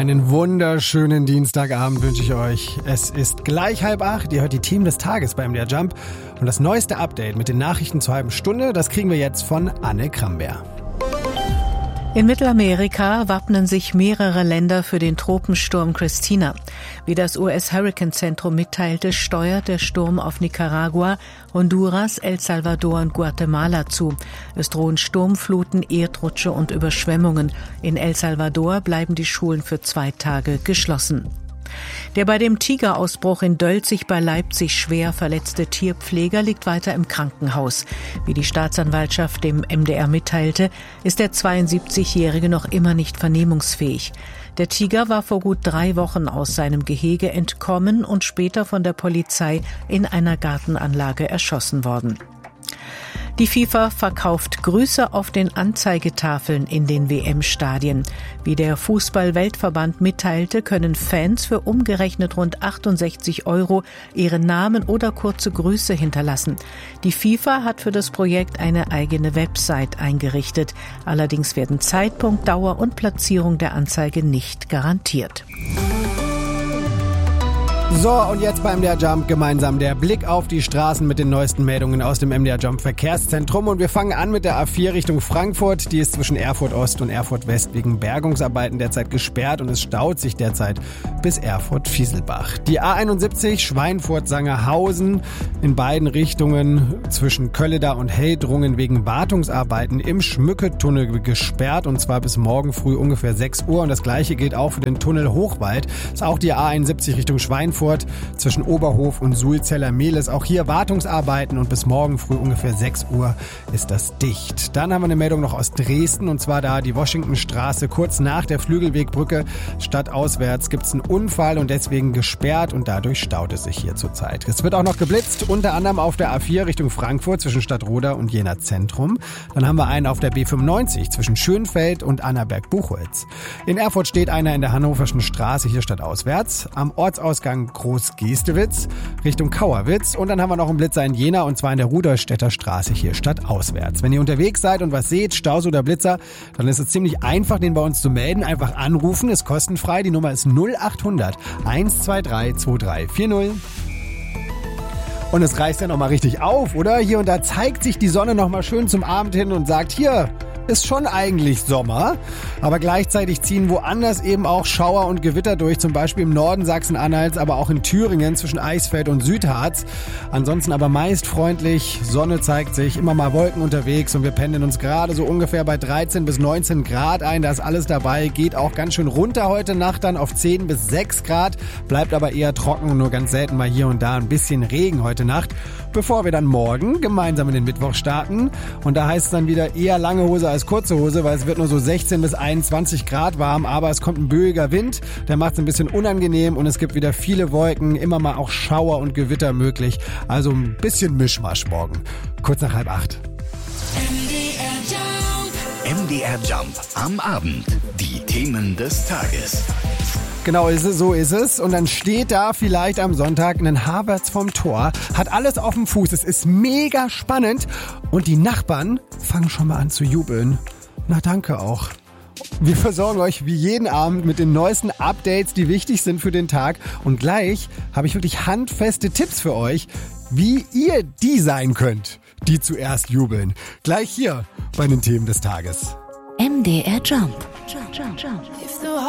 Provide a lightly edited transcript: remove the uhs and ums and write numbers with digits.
Einen wunderschönen Dienstagabend wünsche ich euch. Es ist gleich 7:30. Ihr hört die Themen des Tages beim MDR Jump. Und das neueste Update mit den Nachrichten zur halben Stunde, das kriegen wir jetzt von Anne Kramberg. In Mittelamerika wappnen sich mehrere Länder für den Tropensturm Christina. Wie das US-Hurricane-Zentrum mitteilte, steuert der Sturm auf Nicaragua, Honduras, El Salvador und Guatemala zu. Es drohen Sturmfluten, Erdrutsche und Überschwemmungen. In El Salvador bleiben die Schulen für 2 Tage geschlossen. Der bei dem Tigerausbruch in Dölzig bei Leipzig schwer verletzte Tierpfleger liegt weiter im Krankenhaus. Wie die Staatsanwaltschaft dem MDR mitteilte, ist der 72-Jährige noch immer nicht vernehmungsfähig. Der Tiger war vor gut 3 Wochen aus seinem Gehege entkommen und später von der Polizei in einer Gartenanlage erschossen worden. Die FIFA verkauft Grüße auf den Anzeigetafeln in den WM-Stadien. Wie der Fußball-Weltverband mitteilte, können Fans für umgerechnet rund 68 € ihren Namen oder kurze Grüße hinterlassen. Die FIFA hat für das Projekt eine eigene Website eingerichtet. Allerdings werden Zeitpunkt, Dauer und Platzierung der Anzeige nicht garantiert. So, und jetzt beim MDR Jump gemeinsam der Blick auf die Straßen mit den neuesten Meldungen aus dem MDR Jump Verkehrszentrum. Und wir fangen an mit der A4 Richtung Frankfurt. Die ist zwischen Erfurt Ost und Erfurt West wegen Bergungsarbeiten derzeit gesperrt und es staut sich derzeit bis Erfurt-Fieselbach. Die A71 Schweinfurt-Sangerhausen in beiden Richtungen zwischen Kölleda und Heldrungen wegen Wartungsarbeiten im Schmücketunnel gesperrt und zwar bis morgen früh ungefähr 6 Uhr. Und das gleiche gilt auch für den Tunnel Hochwald. Das ist auch die A71 Richtung Schweinfurt zwischen Oberhof und Sulzeller-Mehlis. Auch hier Wartungsarbeiten und bis morgen früh ungefähr 6 Uhr ist das dicht. Dann haben wir eine Meldung noch aus Dresden und zwar da die Washingtonstraße kurz nach der Flügelwegbrücke stadtauswärts gibt es einen Unfall und deswegen gesperrt und dadurch staut es sich hier zurzeit. Es wird auch noch geblitzt, unter anderem auf der A4 Richtung Frankfurt zwischen Stadtroda und Jena Zentrum. Dann haben wir einen auf der B95 zwischen Schönfeld und Annaberg-Buchholz. In Erfurt steht einer in der Hannoverschen Straße hier stadtauswärts. Am Ortsausgang Groß-Gestewitz Richtung Kauerwitz. Und dann haben wir noch einen Blitzer in Jena und zwar in der Rudolstädter Straße hier stadtauswärts. Wenn ihr unterwegs seid und was seht, Staus oder Blitzer, dann ist es ziemlich einfach, den bei uns zu melden. Einfach anrufen, ist kostenfrei. Die Nummer ist 0800 123 2340. Und es reißt ja nochmal richtig auf, oder? Hier und da zeigt sich die Sonne nochmal schön zum Abend hin und sagt, hier ist schon eigentlich Sommer, aber gleichzeitig ziehen woanders eben auch Schauer und Gewitter durch, zum Beispiel im Norden Sachsen-Anhalts, aber auch in Thüringen zwischen Eisfeld und Südharz. Ansonsten aber meist freundlich, Sonne zeigt sich, immer mal Wolken unterwegs und wir pendeln uns gerade so ungefähr bei 13 bis 19 Grad ein, da ist alles dabei, geht auch ganz schön runter heute Nacht dann auf 10 bis 6 Grad, bleibt aber eher trocken und nur ganz selten mal hier und da ein bisschen Regen heute Nacht, bevor wir dann morgen gemeinsam in den Mittwoch starten und da heißt es dann wieder eher lange Hose als kurze Hose, weil es wird nur so 16 bis 21 Grad warm, aber es kommt ein böiger Wind, der macht es ein bisschen unangenehm und es gibt wieder viele Wolken, immer mal auch Schauer und Gewitter möglich, also ein bisschen Mischmasch morgen. Kurz nach 7:30. MDR Jump am Abend. Die Themen des Tages. Genau, so ist es. Und dann steht da vielleicht am Sonntag ein Havertz vom Tor, hat alles auf dem Fuß. Es ist mega spannend. Und die Nachbarn fangen schon mal an zu jubeln. Na, danke auch. Wir versorgen euch wie jeden Abend mit den neuesten Updates, die wichtig sind für den Tag. Und gleich habe ich wirklich handfeste Tipps für euch, wie ihr die sein könnt, die zuerst jubeln. Gleich hier bei den Themen des Tages. MDR Jump.